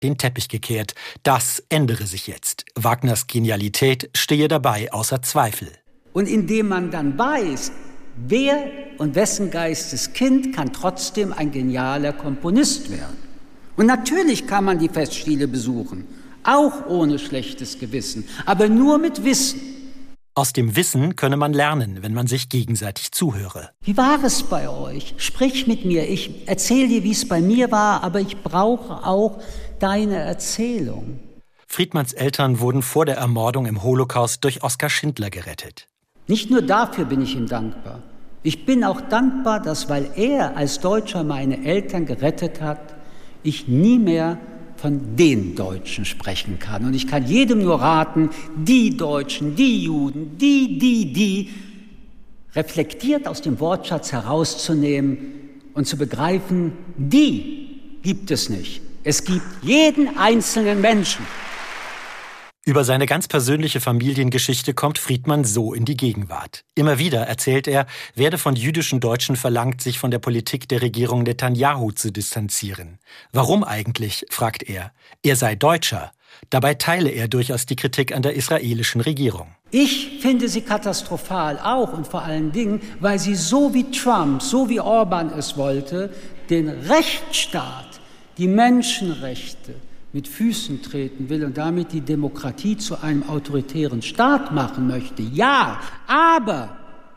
den Teppich gekehrt. Das ändere sich jetzt. Wagners Genialität stehe dabei außer Zweifel. Und indem man dann weiß, wer und wessen Geisteskind kann trotzdem ein genialer Komponist werden. Und natürlich kann man die Festspiele besuchen, auch ohne schlechtes Gewissen, aber nur mit Wissen. Aus dem Wissen könne man lernen, wenn man sich gegenseitig zuhöre. Wie war es bei euch? Sprich mit mir. Ich erzähle dir, wie es bei mir war, aber ich brauche auch deine Erzählung. Friedmanns Eltern wurden vor der Ermordung im Holocaust durch Oskar Schindler gerettet. Nicht nur dafür bin ich ihm dankbar. Ich bin auch dankbar, dass, weil er als Deutscher meine Eltern gerettet hat, ich nie mehr von den Deutschen sprechen kann. Und ich kann jedem nur raten, die Deutschen, die Juden, die, reflektiert aus dem Wortschatz herauszunehmen und zu begreifen, die gibt es nicht. Es gibt jeden einzelnen Menschen. Über seine ganz persönliche Familiengeschichte kommt Friedman so in die Gegenwart. Immer wieder, erzählt er, werde von jüdischen Deutschen verlangt, sich von der Politik der Regierung Netanyahu zu distanzieren. Warum eigentlich, fragt er. Er sei Deutscher. Dabei teile er durchaus die Kritik an der israelischen Regierung. Ich finde sie katastrophal, auch und vor allen Dingen, weil sie so wie Trump, so wie Orban es wollte, den Rechtsstaat, die Menschenrechte mit Füßen treten will und damit die Demokratie zu einem autoritären Staat machen möchte. Ja, aber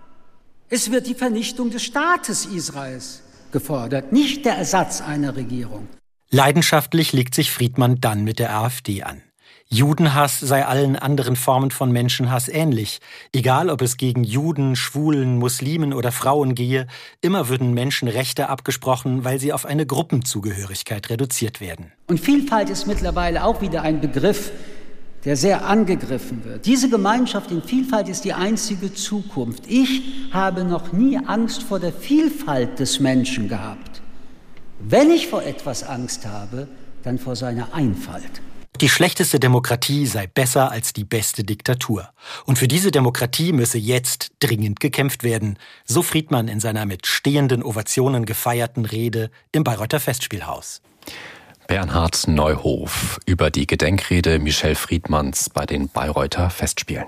es wird die Vernichtung des Staates Israels gefordert, nicht der Ersatz einer Regierung. Leidenschaftlich legt sich Friedman dann mit der AfD an. Judenhass sei allen anderen Formen von Menschenhass ähnlich. Egal, ob es gegen Juden, Schwulen, Muslimen oder Frauen gehe, immer würden Menschenrechte abgesprochen, weil sie auf eine Gruppenzugehörigkeit reduziert werden. Und Vielfalt ist mittlerweile auch wieder ein Begriff, der sehr angegriffen wird. Diese Gemeinschaft in Vielfalt ist die einzige Zukunft. Ich habe noch nie Angst vor der Vielfalt des Menschen gehabt. Wenn ich vor etwas Angst habe, dann vor seiner Einfalt. Die schlechteste Demokratie sei besser als die beste Diktatur. Und für diese Demokratie müsse jetzt dringend gekämpft werden, so Friedman in seiner mit stehenden Ovationen gefeierten Rede im Bayreuther Festspielhaus. Bernhard Neuhof über die Gedenkrede Michel Friedmanns bei den Bayreuther Festspielen.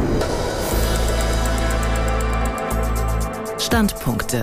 Standpunkte.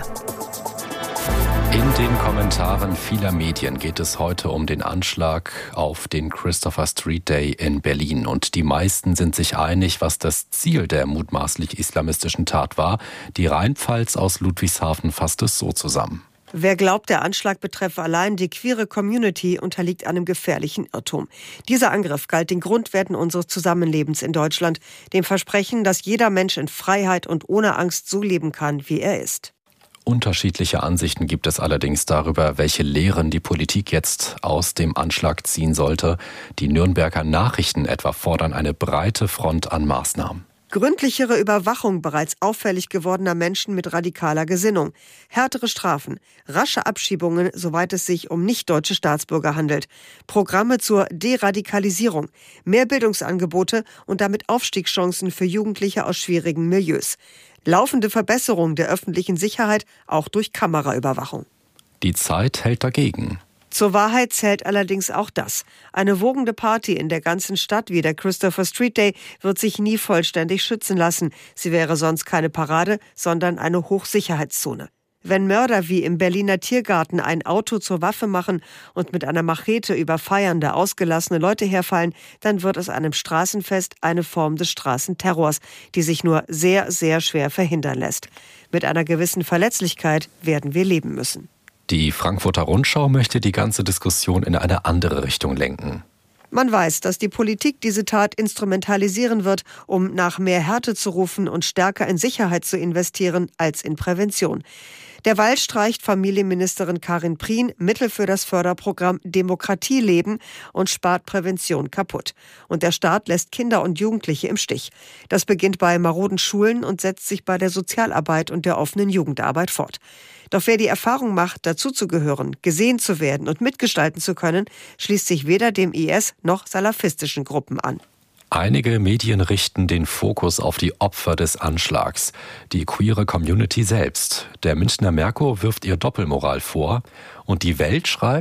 In den Kommentaren vieler Medien geht es heute um den Anschlag auf den Christopher Street Day in Berlin. Und die meisten sind sich einig, was das Ziel der mutmaßlich islamistischen Tat war. Die Rheinpfalz aus Ludwigshafen fasst es so zusammen. Wer glaubt, der Anschlag betreffe allein die queere Community, unterliegt einem gefährlichen Irrtum. Dieser Angriff galt den Grundwerten unseres Zusammenlebens in Deutschland, dem Versprechen, dass jeder Mensch in Freiheit und ohne Angst so leben kann, wie er ist. Unterschiedliche Ansichten gibt es allerdings darüber, welche Lehren die Politik jetzt aus dem Anschlag ziehen sollte. Die Nürnberger Nachrichten etwa fordern eine breite Front an Maßnahmen. Gründlichere Überwachung bereits auffällig gewordener Menschen mit radikaler Gesinnung, härtere Strafen, rasche Abschiebungen, soweit es sich um nicht-deutsche Staatsbürger handelt, Programme zur Deradikalisierung, mehr Bildungsangebote und damit Aufstiegschancen für Jugendliche aus schwierigen Milieus. Laufende Verbesserung der öffentlichen Sicherheit, auch durch Kameraüberwachung. Die Zeit hält dagegen. Zur Wahrheit zählt allerdings auch das. Eine wogende Party in der ganzen Stadt wie der Christopher Street Day wird sich nie vollständig schützen lassen. Sie wäre sonst keine Parade, sondern eine Hochsicherheitszone. Wenn Mörder wie im Berliner Tiergarten ein Auto zur Waffe machen und mit einer Machete über feiernde, ausgelassene Leute herfallen, dann wird aus einem Straßenfest eine Form des Straßenterrors, die sich nur sehr, sehr schwer verhindern lässt. Mit einer gewissen Verletzlichkeit werden wir leben müssen. Die Frankfurter Rundschau möchte die ganze Diskussion in eine andere Richtung lenken. Man weiß, dass die Politik diese Tat instrumentalisieren wird, um nach mehr Härte zu rufen und stärker in Sicherheit zu investieren als in Prävention. Derweil streicht Familienministerin Karin Prien Mittel für das Förderprogramm Demokratie leben und spart Prävention kaputt. Und der Staat lässt Kinder und Jugendliche im Stich. Das beginnt bei maroden Schulen und setzt sich bei der Sozialarbeit und der offenen Jugendarbeit fort. Doch wer die Erfahrung macht, dazuzugehören, gesehen zu werden und mitgestalten zu können, schließt sich weder dem IS noch salafistischen Gruppen an. Einige Medien richten den Fokus auf die Opfer des Anschlags, die queere Community selbst. Der Münchner Merkur wirft ihr Doppelmoral vor und die Welt schreibt: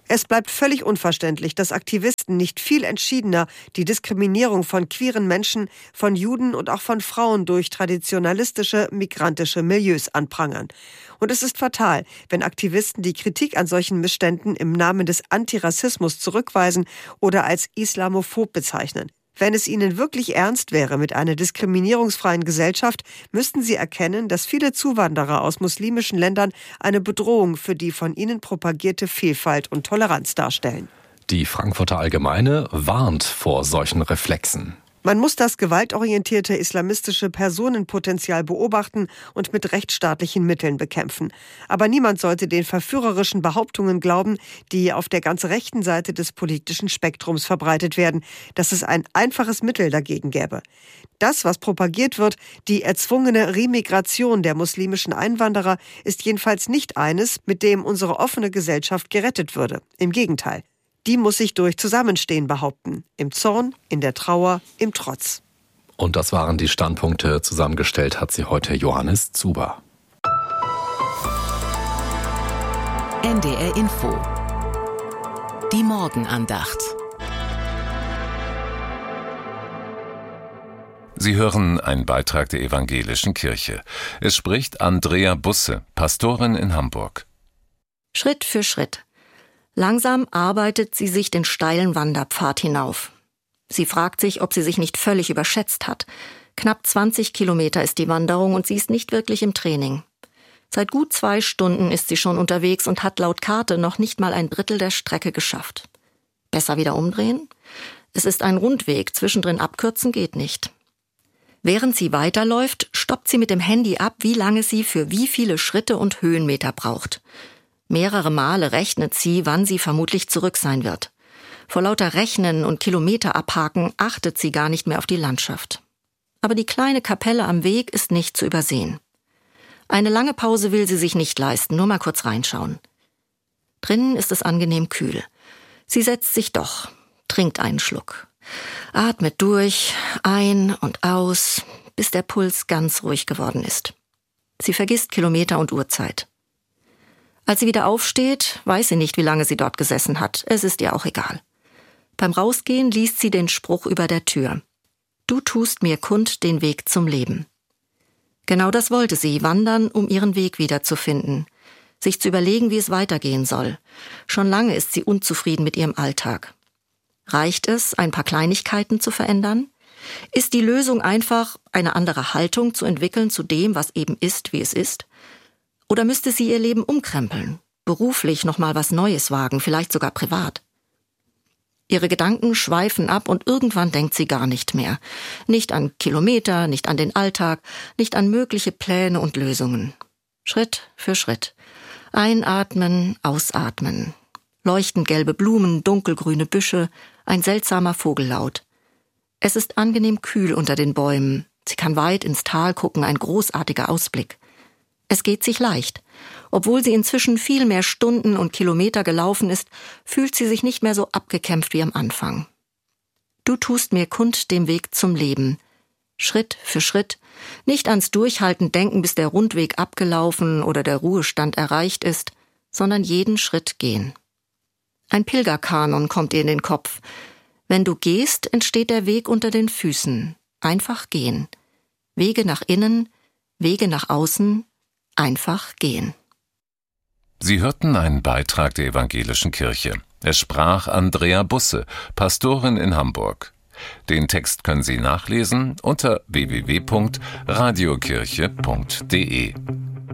Es bleibt völlig unverständlich, dass Aktivisten nicht viel entschiedener die Diskriminierung von queeren Menschen, von Juden und auch von Frauen durch traditionalistische, migrantische Milieus anprangern. Und es ist fatal, wenn Aktivisten die Kritik an solchen Missständen im Namen des Antirassismus zurückweisen oder als islamophob bezeichnen. Wenn es ihnen wirklich ernst wäre mit einer diskriminierungsfreien Gesellschaft, müssten sie erkennen, dass viele Zuwanderer aus muslimischen Ländern eine Bedrohung für die von ihnen propagierte Vielfalt und Toleranz darstellen. Die Frankfurter Allgemeine warnt vor solchen Reflexen. Man muss das gewaltorientierte islamistische Personenpotenzial beobachten und mit rechtsstaatlichen Mitteln bekämpfen. Aber niemand sollte den verführerischen Behauptungen glauben, die auf der ganz rechten Seite des politischen Spektrums verbreitet werden, dass es ein einfaches Mittel dagegen gäbe. Das, was propagiert wird, die erzwungene Remigration der muslimischen Einwanderer, ist jedenfalls nicht eines, mit dem unsere offene Gesellschaft gerettet würde. Im Gegenteil. Die muss sich durch Zusammenstehen behaupten. Im Zorn, in der Trauer, im Trotz. Und das waren die Standpunkte. Zusammengestellt hat sie heute Johannes Zuber. NDR Info. Die Morgenandacht. Sie hören einen Beitrag der Evangelischen Kirche. Es spricht Andrea Busse, Pastorin in Hamburg. Schritt für Schritt. Langsam arbeitet sie sich den steilen Wanderpfad hinauf. Sie fragt sich, ob sie sich nicht völlig überschätzt hat. Knapp 20 Kilometer ist die Wanderung und sie ist nicht wirklich im Training. Seit gut 2 Stunden ist sie schon unterwegs und hat laut Karte noch nicht mal ein Drittel der Strecke geschafft. Besser wieder umdrehen? Es ist ein Rundweg, zwischendrin abkürzen geht nicht. Während sie weiterläuft, stoppt sie mit dem Handy ab, wie lange sie für wie viele Schritte und Höhenmeter braucht. Mehrere Male rechnet sie, wann sie vermutlich zurück sein wird. Vor lauter Rechnen und Kilometer abhaken achtet sie gar nicht mehr auf die Landschaft. Aber die kleine Kapelle am Weg ist nicht zu übersehen. Eine lange Pause will sie sich nicht leisten, nur mal kurz reinschauen. Drinnen ist es angenehm kühl. Sie setzt sich doch, trinkt einen Schluck. Atmet durch, ein und aus, bis der Puls ganz ruhig geworden ist. Sie vergisst Kilometer und Uhrzeit. Als sie wieder aufsteht, weiß sie nicht, wie lange sie dort gesessen hat. Es ist ihr auch egal. Beim Rausgehen liest sie den Spruch über der Tür. Du tust mir kund den Weg zum Leben. Genau das wollte sie, wandern, um ihren Weg wiederzufinden. Sich zu überlegen, wie es weitergehen soll. Schon lange ist sie unzufrieden mit ihrem Alltag. Reicht es, ein paar Kleinigkeiten zu verändern? Ist die Lösung einfach, eine andere Haltung zu entwickeln zu dem, was eben ist, wie es ist? Oder müsste sie ihr Leben umkrempeln, beruflich nochmal was Neues wagen, vielleicht sogar privat? Ihre Gedanken schweifen ab und irgendwann denkt sie gar nicht mehr. Nicht an Kilometer, nicht an den Alltag, nicht an mögliche Pläne und Lösungen. Schritt für Schritt. Einatmen, ausatmen. Leuchtend gelbe Blumen, dunkelgrüne Büsche, ein seltsamer Vogellaut. Es ist angenehm kühl unter den Bäumen. Sie kann weit ins Tal gucken, ein großartiger Ausblick. Es geht sich leicht. Obwohl sie inzwischen viel mehr Stunden und Kilometer gelaufen ist, fühlt sie sich nicht mehr so abgekämpft wie am Anfang. Du tust mir kund den Weg zum Leben. Schritt für Schritt, nicht ans Durchhalten denken, bis der Rundweg abgelaufen oder der Ruhestand erreicht ist, sondern jeden Schritt gehen. Ein Pilgerkanon kommt ihr in den Kopf. Wenn du gehst, entsteht der Weg unter den Füßen. Einfach gehen. Wege nach innen, Wege nach außen, einfach gehen. Sie hörten einen Beitrag der Evangelischen Kirche. Es sprach Andrea Busse, Pastorin in Hamburg. Den Text können Sie nachlesen unter www.radiokirche.de.